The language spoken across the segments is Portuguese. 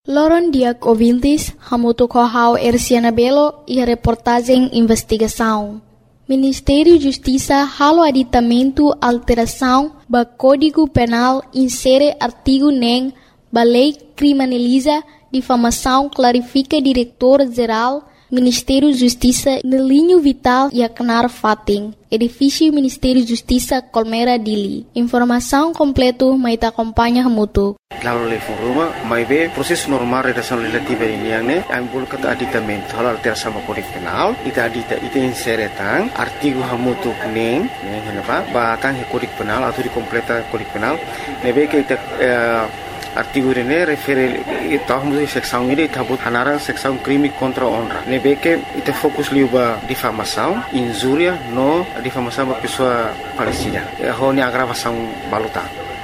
Loron Diak ouvintes, hamutu kohau Erciana Belo e a reportagem investigação. Ministério Justiça halo aditamento alteração ba Código Penal insere artigo nem ba lei criminaliza difamação clarifica diretor-geral Ministério Justiça no linho vital e Aknar Fating, edifício Ministério Justiça Colmera Dili. Informação completa mai ta acompanha hamutu. Lalu level rumah, mai be proses normal redação legislativa ini yang ne, ambul kata aditamento, hal alteração sama Kode Penal, ita insere tang artigo hamutu neng, kenapa? Batang Kode Penal atau dikompleta Kode Penal, nebe ke ita artigo ini refere tahun seksão ini tabut hanarang seksão crime contra honra. Nebe ke ita fokus liuba difamação, injúria no difamação ba pessoa Palestina. Ho ni agravação baluta.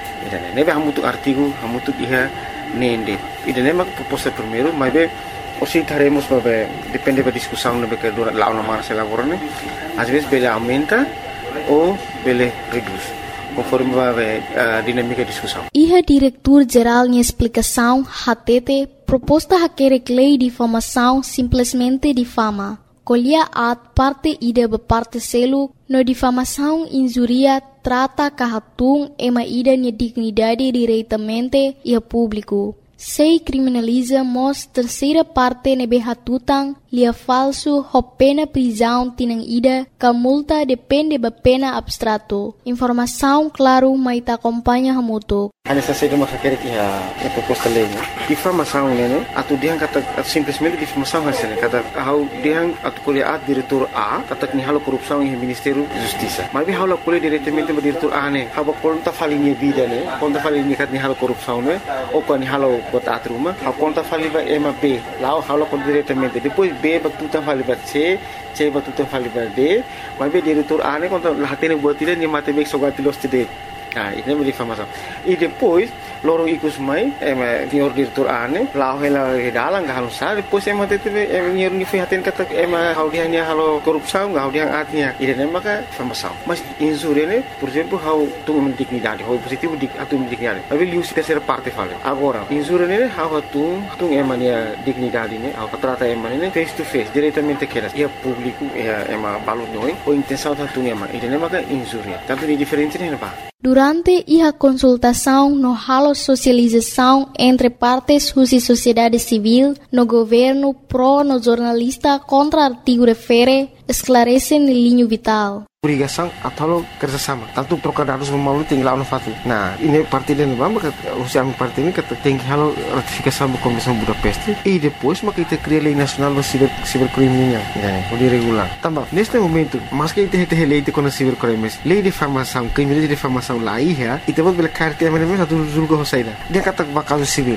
Nebe hamutu artigo hamutu iha nende. Ida nema proposta primeiro, mas be osi taremos babe depende da discussão nebe que dura lá na mana se elaborane. Às vezes bele aumenta ou bele reduz. Conforme a dinâmica de discussão. Iha diretor-geral em explicação, hatete, proposta haquerek lei de difamação simplesmente difama. Colhia at parte ida parte selo, no difamação injuria trata kahatung ema ida ni dignidade diretamente e público. Sei criminaliza mos terceira parte nebe hatutang lia falso ho pena prisão tinang ida ka multa depende ba pena abstrato. Informação claro mai ta acompanha hamutu. Ana sa seda makakere a proposta lei. Difamação né? Atu diang kata simplesmente difamação hasil kata how diang atu kuliah diretor A kata ni halo korupsão em Ministério Justiça. Mas bi halo kuliah diretamente ba diretor A ne. Haba konta falinha vida ne. Konta falinha kat ni halo korupsão ne. O ko ni halo bota atruma. Ha konta faliba ema B. Lao halo kon diretamente. Depois B batuta faliba C batuta faliba D. Mas bi diretor A ne konta lahatene buat dia ni matematik sogatilos tide. Ini é difamação. E depois, lorong ikut mai, senhor diretor ane, lau hela dalang gak halusar, depois teve senhor ni fihatin kata hau dia ni halo korupsão, hau dia atnya. Ini maka difamação. Mas injúria ne, por exemplo, hau tung dignidade, hau positivo atung dignidade. Tapi liu se terceira parte fala. Agora, injúria ne, hau tung emania dignidade ne, hau trata emania face to face, diretamente aquelas. E público, balut noi, ou intenção tung emania. Ini maka injúria. Tanto ni diferente ne apa? Durante a consultação no halo socialização entre partes e sociedade civil, no governo pro no jornalista contra artigo refere, esclarece no linho vital. Obrigação atau kerjasama. Tanto trocar dados melalui tinggal no fatu. Nah, ini parti dan bamba usia parti ini kata tinggi halo ratifikasi Konvensi Budapest e depois maka kita cria lei nacional do cibercrime o de regular. Também neste momento, mas que kita lei de cibercrimes, lei de difamação, crime de difamação lá ia, e depois bela carta mana mesmo satu julga hosaida. Dia kata bakal civil,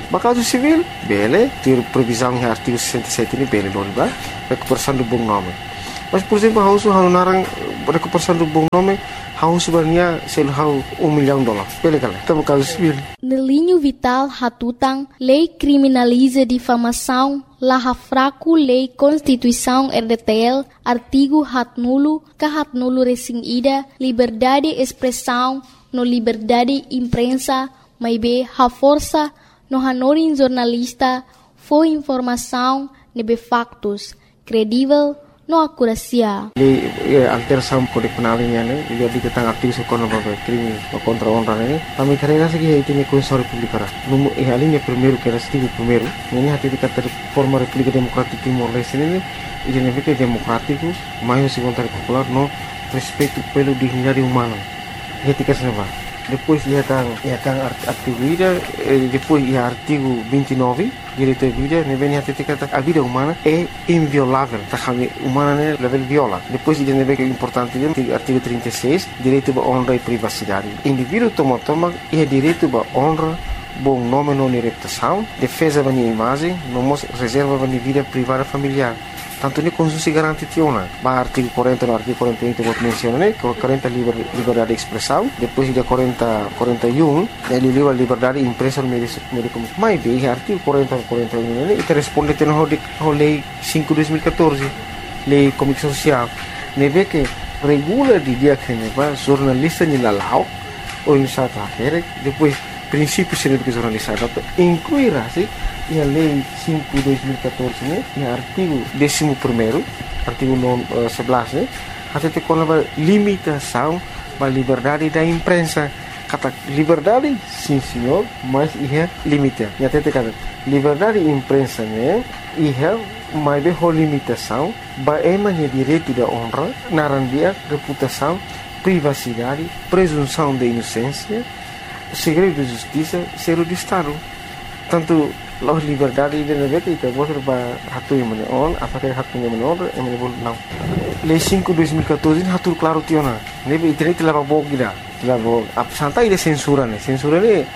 bele, ter previsão em artigo 67 ini bele loriba, recuperação do bom nome. Mas por exemplo, hausu narang recuperação do bom nome, hausu sebenarnya selhau $1 milhão. Bele kala, kita bakal civil. No linho vital hatutang, lei criminaliza difamação, laha fraco lei Constituição RDTL, artigo hatnulo, kahatnulo resing ida, liberdade expressão, no liberdade imprensa, maibe ha força, no hanorin jornalista, foi informação, nebe factos, credível, no akurasia. Lei alteração Kode Penal ini dia tentang aktivis ekonomi crime contra honra ini. Kami karena segi itu ni Konstitusi Republika. Numu alinha primeiro que era artigo primeiro. Ini hati kata forma República Democrática Timor-Leste ini identifica democrático, mais segundo popular no respeito pelo dignidade humana. Etika senapa. Depois ia tang artigo ida, depois ia artigo 29 direito à vida, nebe hati kata a vida humana é inviolável, tá kami humana né level viola. Depois ia nebe que é importante artigo 36, direito à honra e privacidade. Indivíduo toma ia direito à honra, bom nome não reputação, defesa da minha imagem, não reserva da minha vida privada familiar. Tanto ni Konstitusi garanti tiona. Ba artigo 40 no artigo 41 que vou mencionar, 40 liberdade de expressão, depois de 41 ele liberdade de imprensa no meio comunicação. Mas bem, artigo 40 41 ele responde ao lei 5/2014, lei comunicação social. Nebe que regula de dia que neba jornalista ni lalau ou iniciativa depois princípios de jornalista, incluirá a Lei 5/2014, né, no artigo 11º, artigo 11, até ter com a limitação da liberdade da imprensa. Kata liberdade, sim senhor, mas é limite. E até ter liberdade da imprensa, né, mas é limitação, é direito da honra, narandia, reputação, privacidade, presunção de inocência, segredo de justiça, ser de Estado. Tanto a liberdade de negócio itu bos hatu yang menon, apakah hatu yang menon, yang menebul não. Lei 5/2014 hatu claro tiona. Nebe internet lava bog gida, lava santai de censura né. Censura né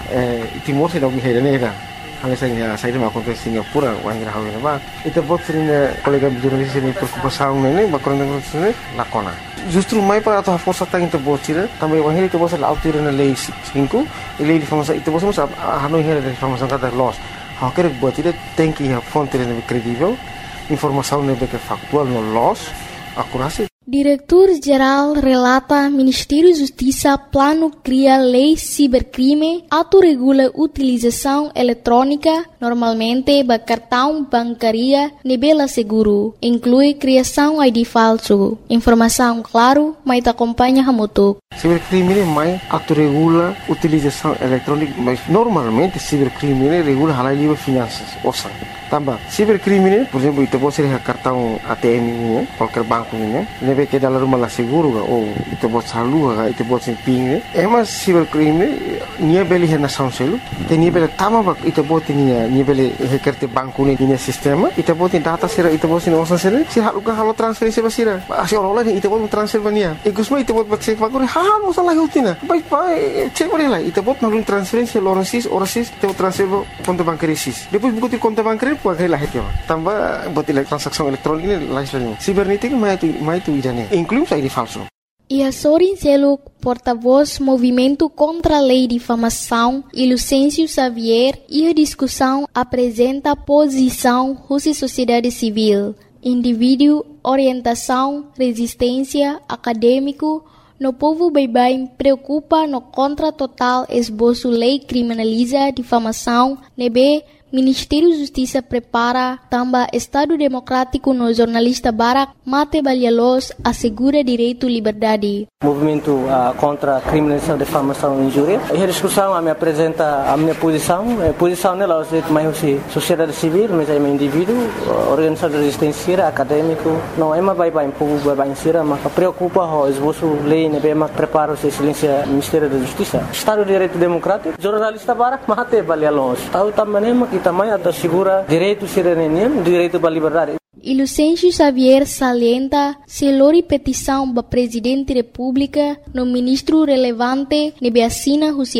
Timor se dá o que é né. Hanya saya dah makan ke Singapura, wanita hawa nama. Itu buat sering kolega jurnalis ini preocupação né, background né, lakona. Justru mai para atau força tang itu buat sih, também wanita itu buat altura na lei 5, lei de famosa itu buat masa hanoi hera de famosa kata loss. Hau quer buat itu tem que a fonte né credível, informação né que factual no loss, akurasi. Diretor-Geral relata Ministério Justiça plano cria lei cibercrime, autorregula utilização eletrônica, normalmente ba cartão bancaria nebela seguro, inclui criação ID falso. Informação claro, mas acompanha hamutuk. Cibercrime mais autorregula utilização eletrônica, mas normalmente cibercrime regula halal livre finanças, ouçam. Tambah, cibercrime, por exemplo, itu pode ser cartão ATM ini, qualquer banco ini, nebe que dalam rumah lah seguro ou itu pode salur, itu pode ser ping. Mas cibercrime, nia beli hena sound selu, nia beli tama itu pode nia beli hekerte banco ini nia sistema, itu pode data sira, itu pode nosan sira, sira halukan halu transferensi basira, asyik orang itu pode transfer bania. Ikusma itu pode cek banco, halu salah utina, baik cek boleh lah, itu pode nalun transferensi orang sis, itu pode transfer konto bancaria sis. Depois buku konto bancaria pode lah itu, tambah buat transaksi elektronik ini lain. Cibernética mais tu idane, inclui ID falso. Sorin Seluk, porta-voz Movimento contra a Lei de Difamação, e Lucêncio Xavier, e a discussão apresenta posição Rússia Sociedade Civil, indivíduo, orientação, resistência, acadêmico, no povo bem preocupa no contra total esboço lei criminaliza difamação, nebe Ministério da Justiça prepara também Estado Democrático no jornalista Barak Mate Balialos assegura direito e liberdade. Movimento contra a criminalização, difamação e injúria. E a discussão me apresenta a minha posição. A posição nela é mais sociedade civil, mas é um indivíduo, organização de resistência, acadêmico. Não é mais bem povo bem sira, mas preocupa o esboço lei, né? Bem prepara o silêncio Ministério da Justiça. Estado de Direito Democrático, jornalista Barak Mate Balialos. Tahu também também assegura direito cidadania, direito à liberdade. E Lucêncio Xavier salienta se lori petição para Presidente da República no ministro relevante nebe assina os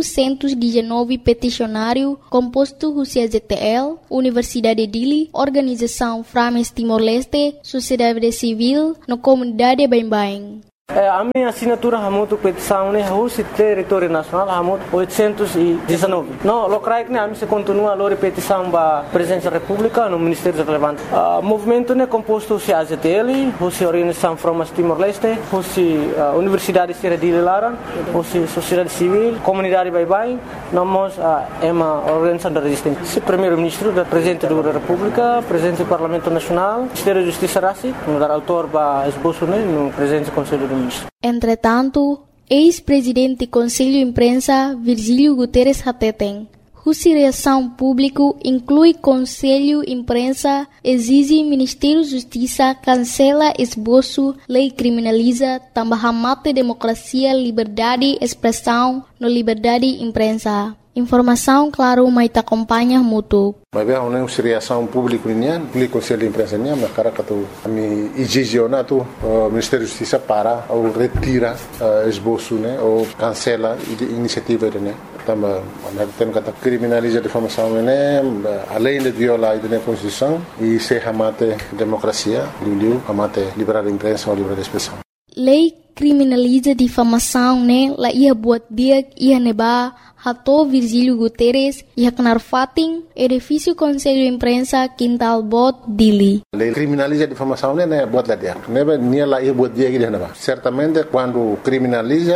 819 peticionário composto os ZTL, Universidade de Dili, Organização Frames Timor-Leste, Sociedade Civil, no comunidade Bem-Bem. A minha assinatura é muito petição, né? O território nacional é muito 819. Não, locais né? A minha continua a petição para a Presidência da República no Ministério Relevante. O movimento né composto se AZTL, se Organização Frames Timor-Leste, se Universidade de Dili Laran, se Sociedade Civil, Comunidade Bem-Bem, nós é uma organização da resistência. Se Primeiro-Ministro, Presidente da República, Presidente do Parlamento Nacional, Ministério da Justiça Rassi, no dar autor para esboço né? No Presidente do Conselho do Entretanto, ex-presidente do Conselho de Imprensa, Virgílio Guterres Hateten, cuja reação pública inclui Conselho de Imprensa, exige Ministério da Justiça cancela esboço, lei criminaliza, também mata democracia, liberdade, expressão, no liberdade de imprensa. Informação, claro, mas te acompanha muito. Mas é uma reação pública nian, o Conselho de Imprensa nian, mas cara que tu me exige na tu Ministério da Justiça para ou retira esboço, né, ou cancela a iniciativa, né. Também tem que criminaliza a difamação, né, além de violar a Constituição e se amate democracia, amate liberdade de imprensa ou liberdade de expressão. Lei criminaliza difamação, né? La ia buat dia ia neba hato Virgílio Guterres ia kenar fating edifício Conselho de Imprensa Quintal Bot Dili. Lei criminaliza difamação, né? Buat lá dia. Neba nia la ia buat dia que neba. Certamente quando criminaliza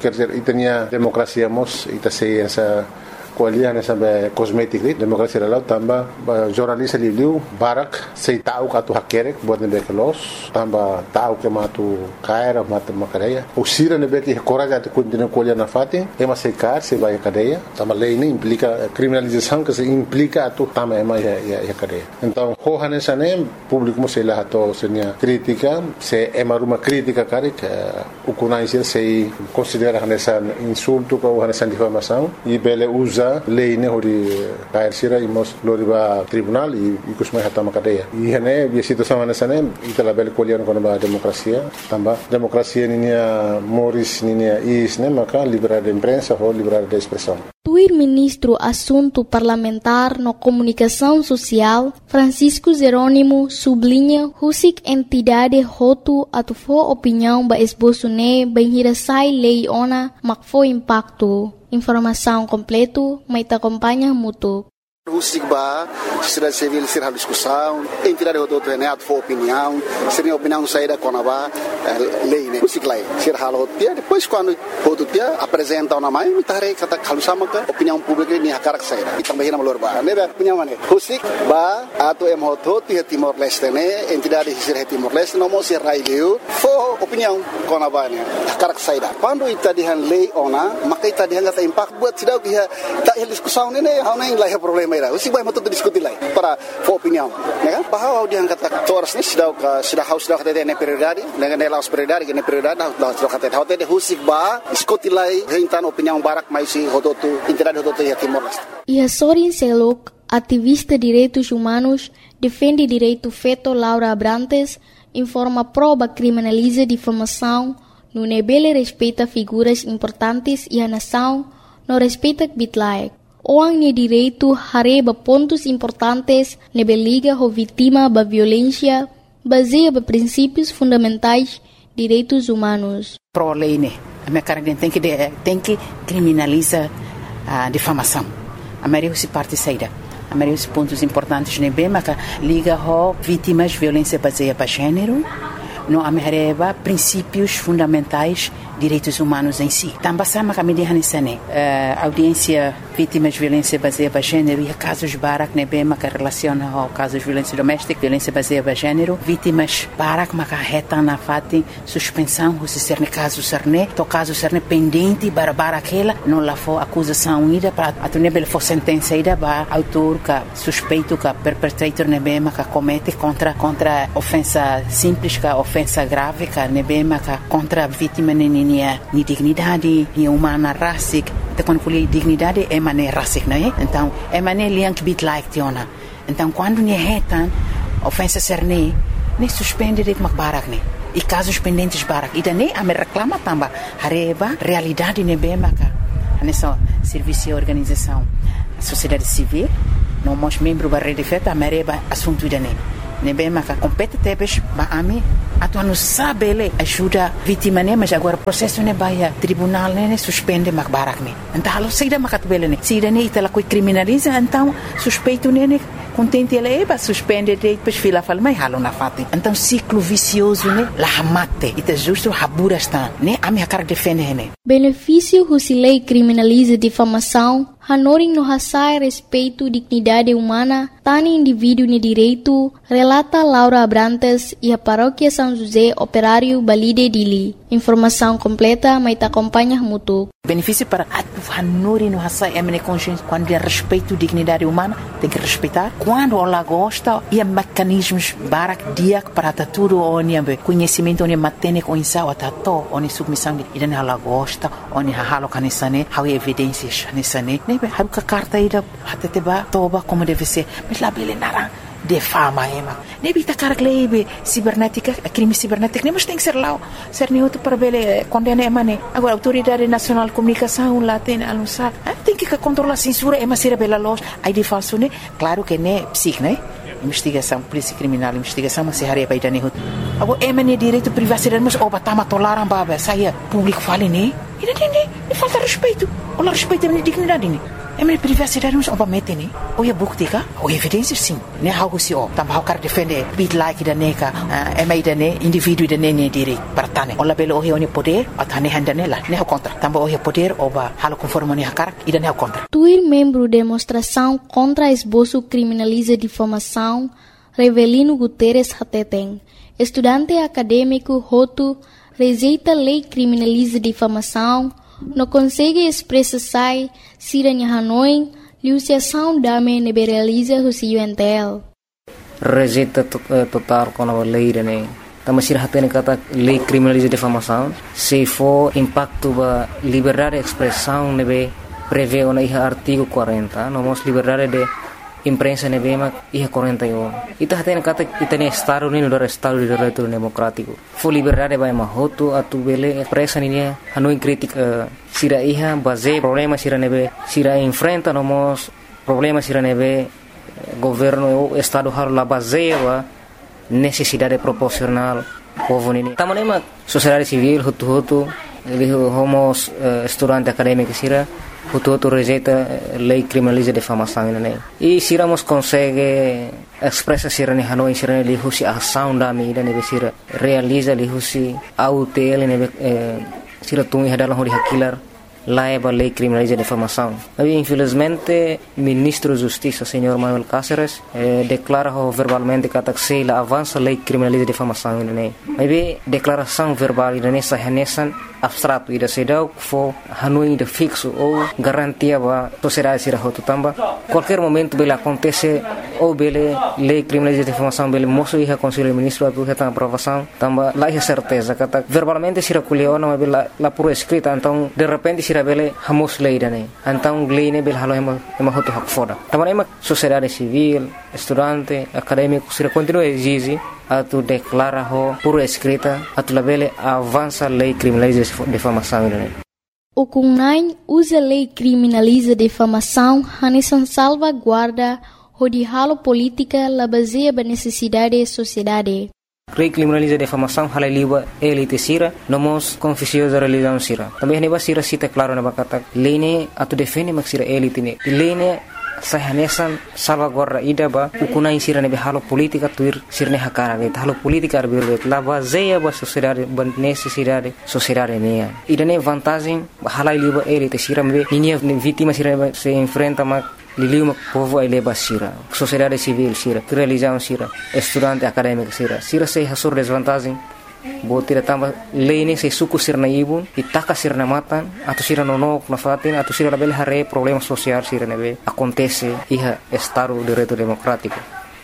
quer dizer, itania demokrasia mos ita sei essa kualian essa kosmetik demokrasia lalau tambah jornalis liu barak sei tahu katu hakerek buat nebe kelos tambah tahu ke matu kaira matu makareia usira nebe que coragem de continuar kualian na fati ema sei kar sei vai cadeia tambah lei ini implica criminalização que se implica atu tambah ema ya cadeia então hohan essa nem público sei lá to senia crítica se ema uma crítica karek ukunai sei considera essa insulto ou essa difamação e bele usa lei ne hori kair sira imos loriba tribunal e kusmai hatama cadeia e hene bi situação nessa nem itala bele kolian kono ba demokrasia tamba demokrasia ninia moris ninia is ne maka liberdade de imprensa ou liberdade de expressão. O ministro Assunto Parlamentar no Comunicação Social, Francisco Jerônimo, sublinha husik entidade hotu atufo opinião ba esboço ne benhirasai lei ona makfo impacto. Informação completo, mas te acompanha muito. Husik ba, sociedade civil ser a discussão, entidade hotu ne atufo opinião, seria opinião saída konaba lei ne husik lai ser halo dia depois quando hotu dia apresenta uma mai mitare kata kalusama ka opinião pública ni hakarak saída e também na valor ba ne opinião ne husik ba atu em hotu dia Timor Leste ne entidade ser Timor Leste no mo ser raileu fo opinião konaba ne hakarak saída quando itadihan lei ona maka itadihan kata impact buat sidau dia tak discussão ne hauna ing lai problema ira husik ba matu diskuti lai para fo opinião ne kan bahwa dia kata toras ni sidau ka sida house dah kata ne prioridade ne laos prioridade que ne prioridade dah kata hote de husik ba diskuti lai rentan opinião barak mais si hototu entidade hototu ya Timor Leste. E Sorin Selok, ativista de direitos humanos, defende direito feto Laura Abrantes, informa prova criminaliza difamação, no nebele respeita figuras importantes e a nação não respeita bitlaek. Orang ni direito hareba pontos importantes nebe liga ho vítima ba violência baseia ba princípios fundamentais direitos humanos. Pro lei ne, a minha cara tem que criminaliza a difamação. A maioria se parte saída. A maioria dos pontos importantes nebe maka liga ho vítimas violência baseia ba gênero. No amereba princípios fundamentais direitos humanos em si. Também sama kami dihanisane audiência vítimas de violência baseada em gênero e casos barak nebe maka relaciona ao casos de violência doméstica, violência baseada em gênero, vítimas barak maka reta na fati suspensão se ser ne caso serne, to caso serne pendente bara aquela não lá for acusação ida para atunebel for sentença ida ba autor ka suspeito ka perpetrator nebe maka comete contra ofensa simples ka ofensa grave ka nebe maka contra vítima ni dignidade, ni humana racic, então quando falei dignidade é maneira racic, não é? Então é maneira liang bit like tiona. Então quando ni retan ofensa serne, nem suspende de macbarak ne. E casos pendentes barak, e daí a me reclama também hareba realidade ne bem maka. Nessa serviço e organização, sociedade civil, não mos membro da rede feta, a mereba assunto daí. Nebe maka competitebes ba ami atu não sabe ele ajuda vítima ne mas agora processo ne baia tribunal ne suspende mak barak ne então alo seida makat bele ne seida ne itala coi criminaliza então suspeito ne contente ele ba suspende depois fila fala mai halo na fati então ciclo vicioso ne la mate ita justo habura está ne ami hakar defende ne benefício husilei criminaliza difamação hanoring no hasai respeito dignidade humana tani indivíduo ne direito relata Laura Abrantes e a paróquia São José Operário Balide Dili. Informação completa, mas te acompanha muito. Benefício para a hanuri no hasai emene consciência quando é respeito dignidade humana tem que respeitar quando ela gosta e mecanismos barak dia para tudo onde conhecimento onde matene com insau atato onde submissão e dan ela gosta onde halo kanisane how evidências kanisane nebe haruka carta ida hateteba toba como deve ser mas lá bele nara defama ema nebi takar glebe cibernética crime cibernético nem mas tem que ser lá ser neutro para bele condena emane agora autoridade nacional de comunicação lá tem anunciar tem que controlar a censura ema ser bela loja aí de falso né claro que né psic né investigação polícia criminal investigação mas se haria para dane agora emane direito privacidade mas oba tama tolaram baba saia público fale né e falta respeito ou respeito a dignidade né minha privacidade não é para meter, né? Ou é bukti ka? Ou evidência sim. Né algo se ó, também how quer defender bit like da neka, mai da ne indivíduo da ne direito para tane. Ola belo o ne poder, atane handa nela, né o contra. Também o poder oba halo conforme ne hakar e da ne o contra. Tuir membro demonstração contra esboço criminaliza difamação, Revelino Guterres Hateteng, estudante acadêmico Hotu, rejeita lei criminaliza difamação, não consegue expressar se Hanoi, liusiação dame neberaliza o UNTL. Rejeita total com a lei, né? Também se hatene kata lei criminaliza difamação, se for impacto ba liberdade de expressão nebe prevê o artigo 40, nomos liberdade de imprensa nebema iha 41. Ita hatene kata itane estado ni no estado de direito democrático. Fo liberdade ba mahoto atu bele expressa ni Hanoi crítica sira iha base problema sira nebe sira enfrenta nomos problema sira nebe governo o estado har la base wa necessidade proporcional povo nini. Tamanema sociedade civil hutu homos estudante acadêmico sira hutu rejeita lei criminaliza difamação né. E siramos consegue expressa sira ni Hanoi sira li husi ação da medida nebe sira realiza li husi autel nebe sira tungi hadalang hori hakilar leva lei criminaliza difamação. Mas infelizmente ministro da Justiça, senhor Manuel Cáceres, declara verbalmente que a avança lei criminaliza difamação né. Mas declaração verbal nessa renesan abstrato ida sedau fo Hanoi de fixo ou garantia ba sociedade sira hotu tamba qualquer momento bela acontece ou bele lei criminaliza difamação bele moço iha conselho ministro atu heta aprovação tamba lá iha certeza kata verbalmente sira kuliona mas bela la por escrita então de repente sira bele hamos lei dane então lei ne bele halo ema hotu hak foda tamba ema sociedade civil estudante acadêmico sira continua exige atu declara ho por escrita atu labele avança lei criminaliza difamação né. O CUNAI usa lei criminaliza difamação hanesan salvaguarda de halo política la baseia ba necessidade da sociedade. Lei criminaliza difamação hala liba elite sira nomos confissões da religião sira. Também neba sira cita claro na bakata lei ne atu defende mak sira elite ne. Lei ne sahanesan salvaguarda ida ba ukuna insira nebe halo politika tuir sirne hakara vet halo politika arbir la baseia ba sociedade ba necessidade sociedade ne ida ne vantagem hala liba elite sira me ninia vítima sira se enfrenta ma liliu povo ai leba sira sociedade civil sira religião sira estudante acadêmico sira se hasur desvantagem botira tamba lei se suku sirna ibun itaka sirna matan atau sira nonok na fatin atau sira label hare problema social sira nebe acontece iha estado de direito democrático.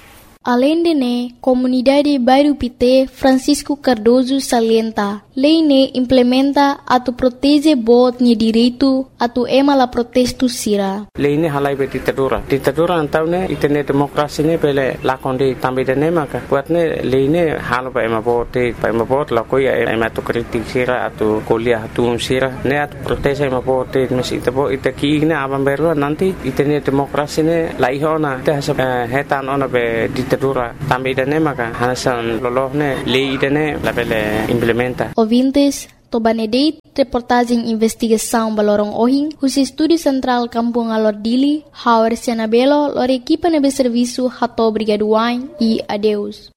Além de ne, comunidade Bairro Pité Francisco Cardoso salienta, lei ne implementa atu protege bot ni direito atu ema la protesto sira. Lei ne halai be ditadura antau ne itene demokrasi ne pele lakonde tambe de ne maka buat ne lei ne halo ba ema bot la koya ema to kritik sira atu kuliah atu sira ne atu protege ema bot mesi tabo itaki ne aban beru nanti itene demokrasi ne laihona te hetan ona be ditadura tambe de ne maka hanasan lolohne lei de ne la pele implementa. Ouvintes, Tobanedeit, reportagem investigação Balorong Ohing, os estúdio central Kampung Alordili, Hauer Sianabelo, lor equipa nebe serviço Hato Brigaduain e adeus.